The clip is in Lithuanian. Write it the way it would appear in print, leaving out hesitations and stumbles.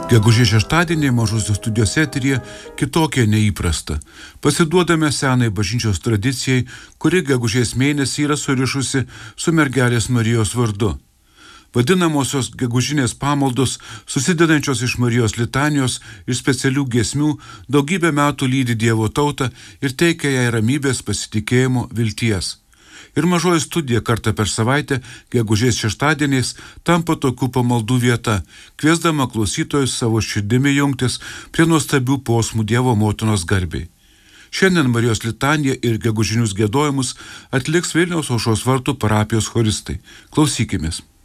Gegužės šeštadieniai Mažosios studijos eteryje kitokie neįprasta. Pasiduodame senai bažnyčios tradicijai, kuri gegužės mėnesį yra surišusi su mergelės Marijos vardu. Vadinamosios gegužinės pamaldos, susidedančios iš Marijos litanijos ir specialių giesmių, daugybę metų lydi Dievo tautą ir teikia jai ramybės, pasitikėjimo, vilties. Ir Mažoji studija kartą per savaitę, gegužės šeštadieniais, tampa tokių pamaldų vieta, kviesdama klausytojus savo širdimi jungtis prie nuostabių posmų Dievo motinos garbei. Šiandien Marijos litaniją ir gegužinius giedojimus atliks Vilniaus Aušros vartų parapijos choristai. Klausykimės.